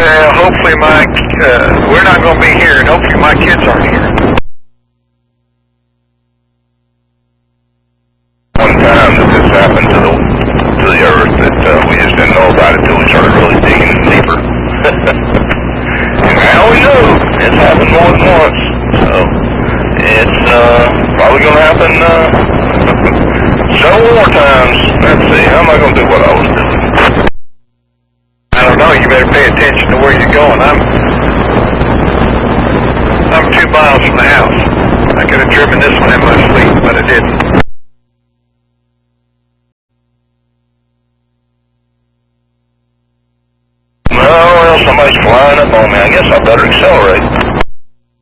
Well, hopefully we're not going to be here, and hopefully my kids aren't here. One time that this happened to the earth that we just didn't know about it until we started really digging deeper. And now we know it's happened more than once. So it's probably going to happen several more times. Let's see, how am I going to do what I was doing? I don't know. You better pay attention to where you're going. I'm 2 miles from the house. I could have driven this one in my sleep, but I didn't. Well, somebody's flying up on me. I guess I better accelerate.